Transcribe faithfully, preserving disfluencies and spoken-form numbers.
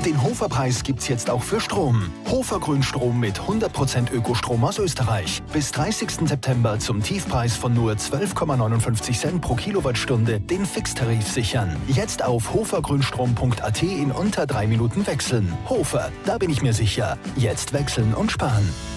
Den Hofer-Preis gibt's jetzt auch für Strom. Hofer Grünstrom mit hundert Prozent Ökostrom aus Österreich. Bis dreißigsten September zum Tiefpreis von nur zwölf Komma neunundfünfzig Cent pro Kilowattstunde den Fixtarif sichern. Jetzt auf hofergrünstrom punkt a t in unter drei Minuten wechseln. Hofer, da bin ich mir sicher. Jetzt wechseln und sparen.